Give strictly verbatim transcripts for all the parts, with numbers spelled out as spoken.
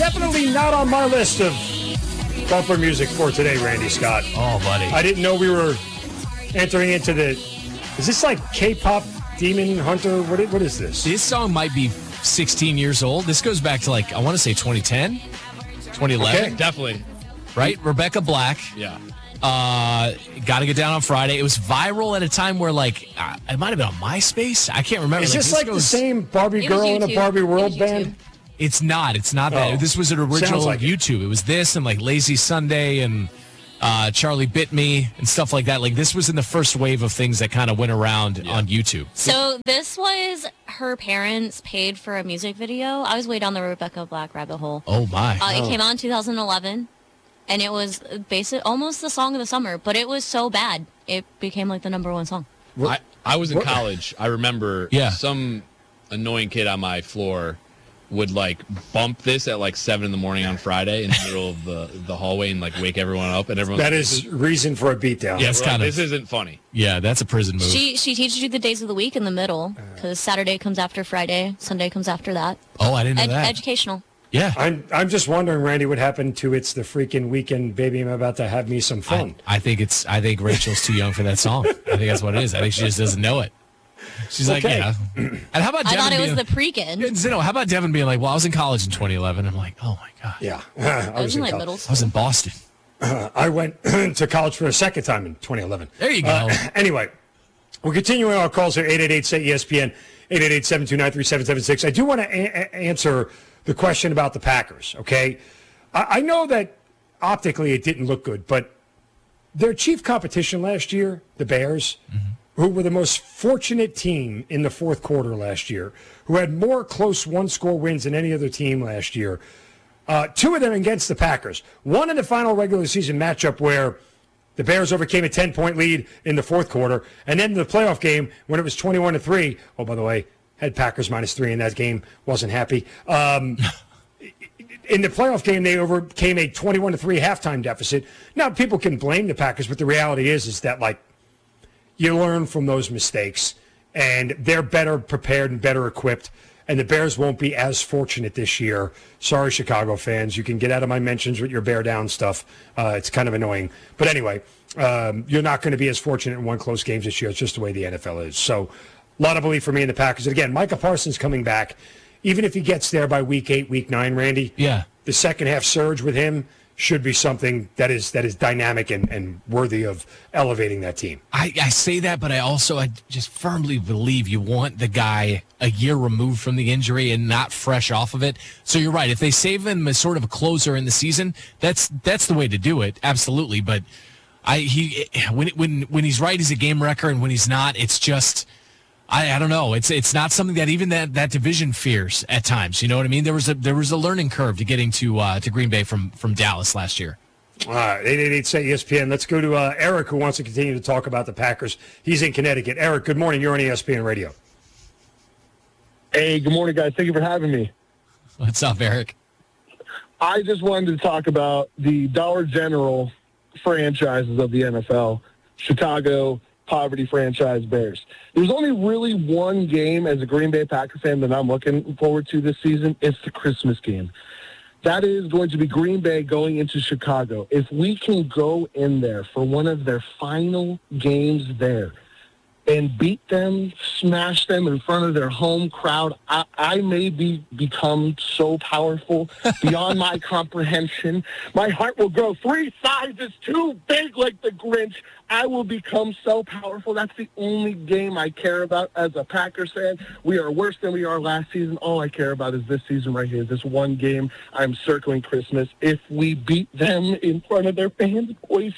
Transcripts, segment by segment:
definitely not on my list of bumper music for today, Randy Scott. Oh, buddy. I didn't know we were entering into the... Is this like K-pop Demon Hunter? What, what is this? This song might be sixteen years old. This goes back to, like, I want to say twenty ten, twenty eleven. Okay. Definitely. Right? Rebecca Black. Yeah. Uh, Gotta Get Down on Friday. It was viral at a time where, like, uh, it might have been on MySpace. I can't remember. Is like, this like goes, the same Barbie Girl in a YouTube. Barbie It World was band? YouTube. It's not. It's not that. Oh. This was an original Sounds like it. YouTube. It. it was this and, like, Lazy Sunday and uh, Charlie Bit Me and stuff like that. Like, this was in the first wave of things that kind of went around Yeah. on YouTube. So this was her parents paid for a music video. I was way down the Rebecca Black rabbit hole. Oh, my. Uh, Oh. It came out in two thousand eleven, and it was basic, almost the song of the summer, but it was so bad, it became like the number one song. I, I was in what- college. I remember Yeah. some annoying kid on my floor would like bump this at like seven in the morning on Friday in the middle of the, the hallway and like wake everyone up, and everyone That is reason for a beatdown. Yeah, it's like, kind of. this isn't funny. Yeah, that's a prison move. She she teaches you the days of the week in the middle, because Saturday comes after Friday, Sunday comes after that. oh, I didn't know Ed- that. educational. yeah. I'm I'm just wondering, Randy, what happened to It's the Freaking Weekend, Baby, I'm About to Have Me Some Fun. I, I think it's. I think Rachel's too young for that song. I think that's what it is. I think she just doesn't know it. She's like, Okay. yeah. And how about I Devin thought it was being, the pre-kin. Yeah, Zeno, how about Devin being like, well, I was in college in twenty eleven. I'm like, oh my god. Yeah. I I was in like college. middle I school. was in Boston. I went to college for a second time in twenty eleven. There you go. Uh, anyway, we're continuing our calls here, eight eight eight, S A Y E S P N, eight eight eight, seven two nine, three seven seven six. I do want to a- a- answer the question about the Packers, okay? I-, I know that optically it didn't look good, but their chief competition last year, the Bears, who were the most fortunate team in the fourth quarter last year, who had more close one-score wins than any other team last year, Uh, two of them against the Packers. One in the final regular season matchup where the Bears overcame a ten-point lead in the fourth quarter, and then the playoff game when it was twenty-one to three. Oh, by the way, had Packers minus three in that game. Wasn't happy. Um, in the playoff game, they overcame a twenty-one to three halftime deficit. Now, people can blame the Packers, but the reality is, is that like you learn from those mistakes, and they're better prepared and better equipped. And the Bears won't be as fortunate this year. Sorry, Chicago fans. You can get out of my mentions with your bear down stuff. Uh, it's kind of annoying. But anyway, um, you're not going to be as fortunate in one close games this year. It's just the way the N F L is. So a lot of belief for me in the Packers. And again, Micah Parsons coming back. Even if he gets there by week eight, week nine, Randy, Yeah. the second half surge with him should be something that is that is dynamic and, and worthy of elevating that team. I, I say that, but I also I just firmly believe you want the guy a year removed from the injury and not fresh off of it. So you're right. If they save him as sort of a closer in the season, that's that's the way to do it. Absolutely. But I he when when when he's right, he's a game wrecker, and when he's not, it's just. I, I don't know. It's it's not something that even that, that division fears at times. You know what I mean? There was a there was a learning curve to getting to uh, to Green Bay from from Dallas last year. All right, eight eight eight, S A Y E S P N. Let's go to uh, Eric, who wants to continue to talk about the Packers. He's in Connecticut. Eric, good morning. You're on E S P N Radio. Hey, good morning, guys. Thank you for having me. What's up, Eric? I just wanted to talk about the Dollar General franchises of the N F L, Chicago, poverty franchise Bears. There's only really one game as a Green Bay Packer fan that I'm looking forward to this season. It's the Christmas game. That is going to be Green Bay going into Chicago. If we can go in there for one of their final games there and beat them, smash them in front of their home crowd, I, I may be become so powerful beyond my comprehension. My heart will grow three sizes too big like the Grinch. I will become so powerful. That's the only game I care about as a Packers fan. We are worse than we are last season. All I care about is this season right here, this one game. I'm circling Christmas. If we beat them in front of their fans, boys,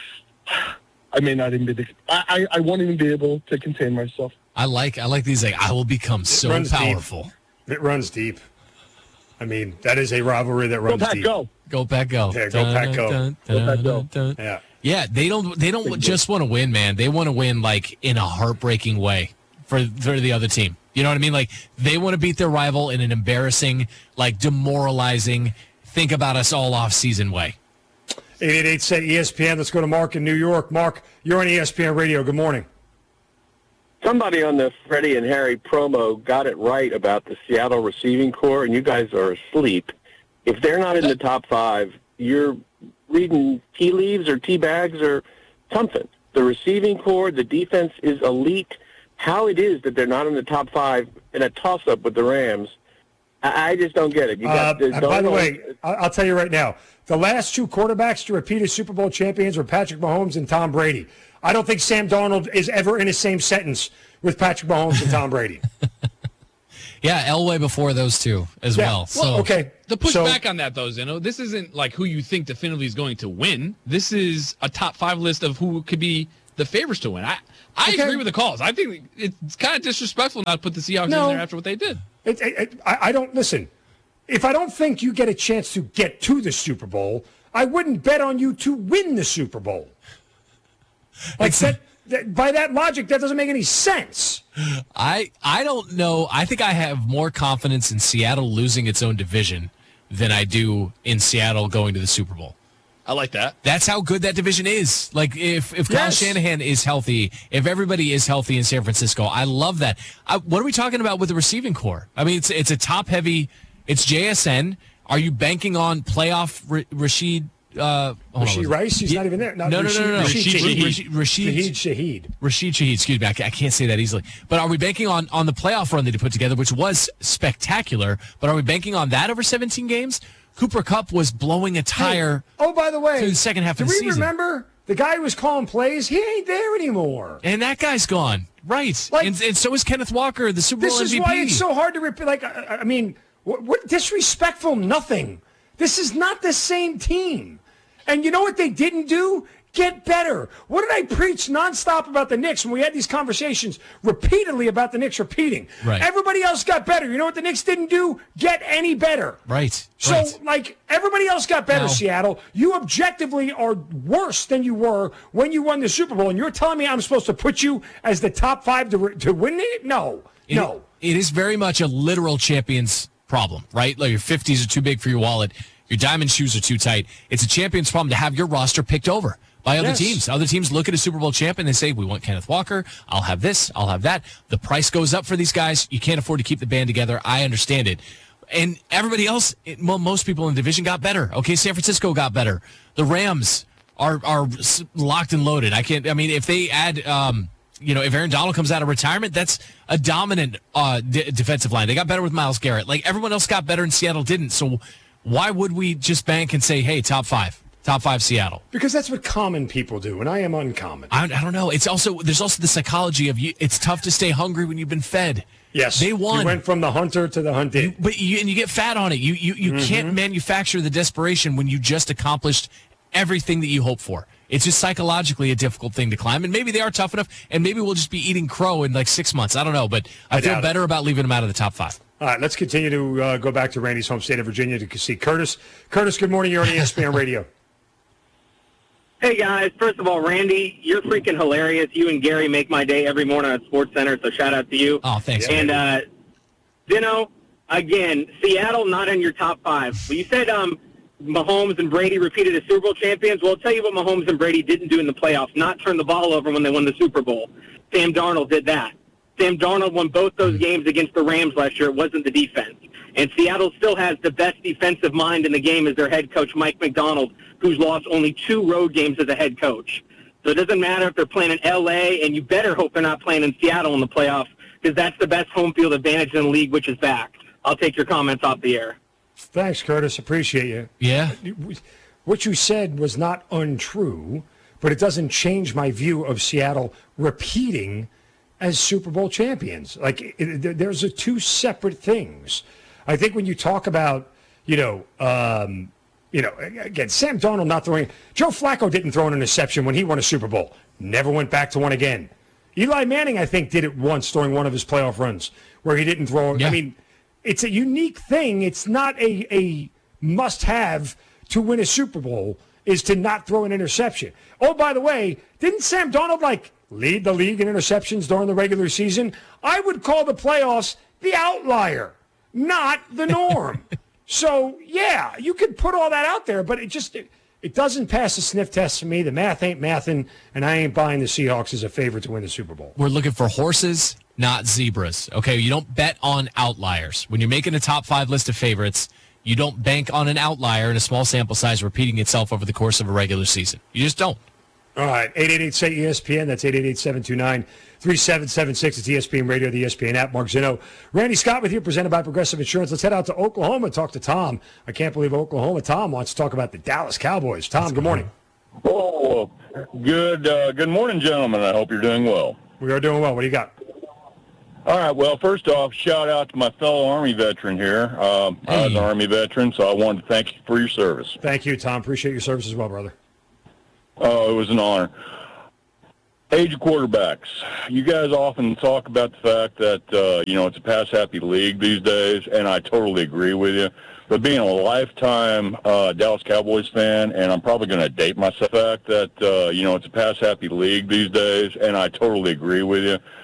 I may not even be. I, I I won't even be able to contain myself. I like I like these. Like I will become so runs deep. powerful. It runs deep. I mean, that is a rivalry that Go runs Pack, deep. go! Go Pack, go. Yeah, go Pack, go. Dun, Go dun, Pack, go. dun, dun. Yeah. Yeah, they don't they don't just want to win, man. They want to win like in a heartbreaking way for for the other team. You know what I mean? Like they want to beat their rival in an embarrassing, like demoralizing, think about us all off season way. eight eight eight, S A Y E S P N. Let's go to Mark in New York. Mark, you're on E S P N Radio. Good morning. Somebody on the Freddie and Harry promo got it right about the Seattle receiving core, and you guys are asleep. If they're not in the top five, you're reading tea leaves or tea bags or something. The receiving core, the defense is elite. How it is that they're not in the top five in a toss-up with the Rams, I, I just don't get it. You got, Uh, by the way, I- I'll tell you right now, the last two quarterbacks to repeat as Super Bowl champions were Patrick Mahomes and Tom Brady. I don't think Sam Darnold is ever in the same sentence with Patrick Mahomes and Tom Brady. Yeah, Elway before those two as Yeah. well. So Well, okay. The push So- back on that, though, Zeno, this isn't like who you think definitively is going to win. This is a top five list of who could be the favorites to win. I, I Okay. agree with the calls. I think it's kind of disrespectful not to put the Seahawks No. in there after what they did. It, it, it, I, I don't listen. If I don't think you get a chance to get to the Super Bowl, I wouldn't bet on you to win the Super Bowl. Like It's- that, that, by that logic, that doesn't make any sense. I I don't know. I think I have more confidence in Seattle losing its own division than I do in Seattle going to the Super Bowl. I like that. That's how good that division is. Like if if Kyle Yes. Shanahan is healthy, if everybody is healthy in San Francisco, I love that. I, what are we talking about with the receiving core? I mean, it's it's a top heavy. It's J S N. Are you banking on playoff R- Rashid? Uh, hold on, Rasheed was it- Rice, he's Yeah. not even there. Not no, no, no, no, no. Rashid Rashid Shaheed. Rashid Rashid Shaheed Shaheed. Rashid Shaheed, excuse me, I ca- I can't say that easily. But are we banking on, on the playoff run that he put together, which was spectacular, but are we banking on that over seventeen games? Cooper Kupp was blowing a tire. Hey, oh, by the way, through the second half do of the we season. remember the guy who was calling plays? He ain't there anymore. And that guy's gone. Right. Like- and, and so is Kenneth Walker, the Super Bowl This is M V P. why it's so hard to repeat. Like, I, I mean, what, what disrespectful nothing. This is not the same team. And you know what they didn't do? Get better. What did I preach nonstop about the Knicks when we had these conversations repeatedly about the Knicks repeating? Right. Everybody else got better. You know what the Knicks didn't do? Get any better. Right. So, right. like, everybody else got better, Now- Seattle. You objectively are worse than you were when you won the Super Bowl, and you're telling me I'm supposed to put you as the top five to, to win it? No. It- no. It is very much a literal champion's problem, right? Like your fifties are too big for your wallet. Your diamond shoes are too tight. It's a champion's problem to have your roster picked over by other Yes. teams. Other teams look at a Super Bowl champion and they say, we want Kenneth Walker. I'll have this. I'll have that. The price goes up for these guys. You can't afford to keep the band together. I understand it. And everybody else, it, well, most people in the division got better. Okay, San Francisco got better. The Rams are are s- locked and loaded. I can't, I mean, if they add, um, you know, if Aaron Donald comes out of retirement, that's a dominant uh, d- defensive line. They got better with Myles Garrett. Like everyone else got better and Seattle didn't. So why would we just bank and say, hey, top five, top five Seattle? Because that's what common people do, and I am uncommon. I, I don't know. It's also, there's also the psychology of you. It's tough to stay hungry when you've been fed. Yes. They won. You went from the hunter to the hunted. But you, and you get fat on it. You you, you Mm-hmm. can't manufacture the desperation when you just accomplished everything that you hope for. It's just psychologically a difficult thing to climb. And maybe they are tough enough, and maybe we'll just be eating crow in like six months. I don't know, but I, I feel doubt it. better about leaving them out of the top five. All right, let's continue to uh, go back to Randy's home state of Virginia to see Curtis. Curtis, good morning. You're on E S P N Radio. Hey, guys. First of all, Randy, you're freaking hilarious. You and Gary make my day every morning on SportsCenter, so shout out to you. Oh, thanks. And, uh, Zeno, again, Seattle not in your top five. Well, you said um, Mahomes and Brady repeated as Super Bowl champions. Well, I'll tell you what Mahomes and Brady didn't do in the playoffs, not turn the ball over when they won the Super Bowl. Sam Darnold did that. Sam Darnold won both those games against the Rams last year. It wasn't the defense. And Seattle still has the best defensive mind in the game as their head coach, Mike McDonald, who's lost only two road games as a head coach. So it doesn't matter if they're playing in L A, and you better hope they're not playing in Seattle in the playoffs, because that's the best home field advantage in the league, which is back. I'll take your comments off the air. Thanks, Curtis. Appreciate you. Yeah. What you said was not untrue, but it doesn't change my view of Seattle repeating as Super Bowl champions. Like, it, it, there's a two separate things. I think when you talk about, you know, um, you know, again, Sam Darnold not throwing. Joe Flacco didn't throw an interception when he won a Super Bowl. Never went back to one again. Eli Manning, I think, did it once during one of his playoff runs where he didn't throw. Yeah. I mean, it's a unique thing. It's not a, a must-have to win a Super Bowl is to not throw an interception. Oh, by the way, didn't Sam Darnold, like, lead the league in interceptions during the regular season? I would call the playoffs the outlier, not the norm. So, yeah, you could put all that out there, but it just it, it doesn't pass the sniff test for me. The math ain't mathing, and I ain't buying the Seahawks as a favorite to win the Super Bowl. We're looking for horses, not zebras. Okay, you don't bet on outliers. When you're making a top five list of favorites, You don't bank on an outlier in a small sample size repeating itself over the course of a regular season. You just don't. All right, eight eight eight, say E S P N. That's eight eight eight, seven two nine, three seven seven six. It's E S P N Radio, the E S P N app. Mark Zinno. Randy Scott with you, presented by Progressive Insurance. Let's head out to Oklahoma and talk to Tom. I can't believe Oklahoma. Tom wants to talk about the Dallas Cowboys. Tom, good morning. Oh, good uh, good morning, gentlemen. I hope you're doing well. We are doing well. What do you got? All right, well, first off, shout out to my fellow Army veteran here. Um, I was an Army veteran, so I wanted to thank you for your service. Thank you, Tom. Appreciate your service as well, brother. Oh, it was an honor. Age of quarterbacks. You guys often talk about the fact that, uh, you know, it's a pass-happy league these days, and I totally agree with you. But being a lifetime uh, Dallas Cowboys fan, and I'm probably going to date myself, the fact that, uh, you know, it's a pass-happy league these days, and I totally agree with you.